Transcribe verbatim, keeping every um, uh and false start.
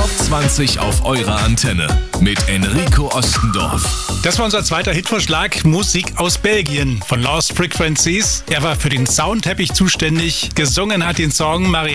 Top zwanzig auf eurer Antenne mit Enrico Ostendorf. Das war unser zweiter Hitvorschlag, Musik aus Belgien von Lost Frequencies. Er war für den Soundteppich zuständig. Gesungen hat den Song Marianne